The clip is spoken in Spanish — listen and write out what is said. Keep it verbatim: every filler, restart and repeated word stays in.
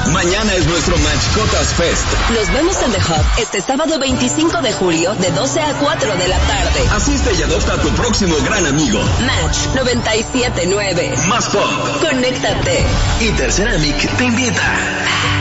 Mañana es nuestro Mascotas Fest. Nos vemos en The Hub este sábado veinticinco de julio de doce a cuatro de la tarde. Asiste y adopta a tu próximo gran amigo. Match noventa y siete punto nueve. Más pop. Conéctate. Y Interceramic te invita.